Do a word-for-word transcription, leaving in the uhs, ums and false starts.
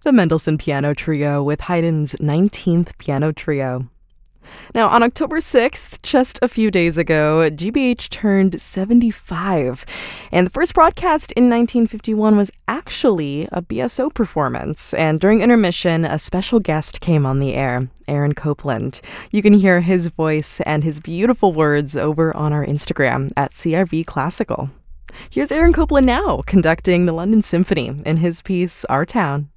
the Mendelssohn Piano Trio with Haydn's nineteenth Piano Trio. Now, on October sixth, just a few days ago, G B H turned seventy-five. And the first broadcast in nineteen fifty-one was actually a B S O performance. And during intermission, a special guest came on the air, Aaron Copland. You can hear his voice and his beautiful words over on our Instagram at C R V Classical. Here's Aaron Copland now, conducting the London Symphony in his piece, Our Town.